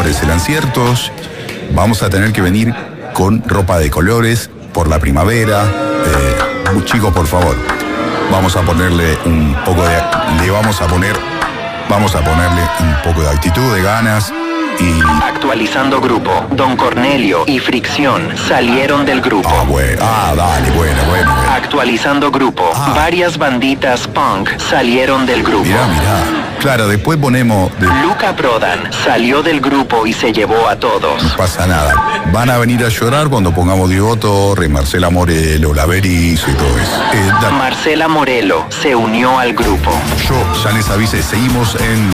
serán ciertos. Vamos a tener que venir con ropa de colores por la primavera. Chicos, por favor, vamos a ponerle un poco de... Vamos a ponerle un poco de actitud, de ganas. Y... Actualizando grupo. Don Cornelio y Fricción salieron del grupo. Dale, bueno. Actualizando grupo. Varias banditas punk salieron del grupo. Mirá. Claro, después ponemos... Luca Prodan salió del grupo y se llevó a todos. No pasa nada. Van a venir a llorar cuando pongamos Diego Torres, Marcela Morelo, La Berizo y todo eso. Marcela Morelo se unió al grupo. Yo ya les avisé, seguimos en